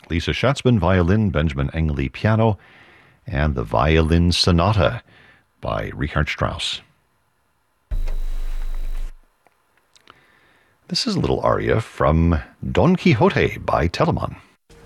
Lisa Schatzman, violin, Benjamin Engley, piano, and the Violin Sonata by Richard Strauss. This is a little aria from Don Quixote by Telemann.